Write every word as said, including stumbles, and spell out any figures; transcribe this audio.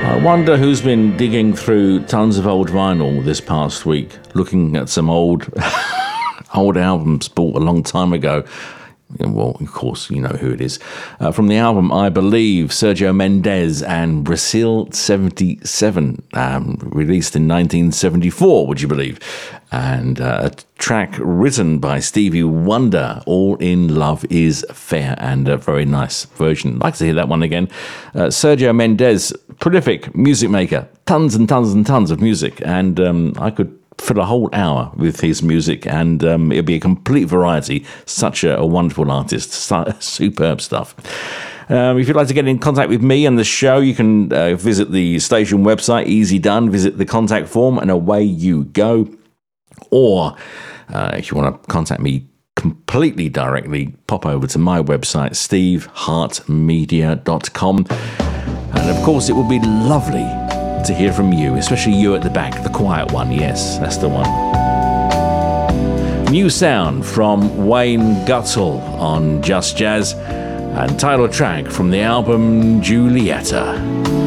I wonder who's been digging through tons of old vinyl this past week, looking at some old, old albums bought a long time ago. Well, of course, you know who it is. Uh, from the album, I Believe, Sergio Mendes and Brazil seventy-seven, um, released in nineteen seventy-four, would you believe? And uh, a track written by Stevie Wonder, All in Love is Fair, and a very nice version. I'd like to hear that one again. Uh, Sergio Mendes, prolific music maker, tons and tons and tons of music, and um, I could fill a whole hour with his music, and um, it'll be a complete variety. Such a, a wonderful artist, superb stuff. Um, if you'd like to get in contact with me and the show, you can uh, visit the station website, easy done, visit the contact form, and away you go. Or uh, if you want to contact me completely directly, pop over to my website, steve hart media dot com. And of course, it would be lovely to hear from you, especially you at the back, the quiet one. Yes, that's the one. New sound from Wayne Gutzel on Just Jazz, and title track from the album Julieta.